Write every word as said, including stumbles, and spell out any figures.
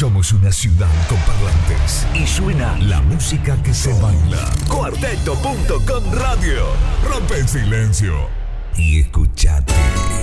Somos una ciudad con parlantes y suena la música que se baila. Cuarteto punto com Radio. Rompe el silencio y escuchate.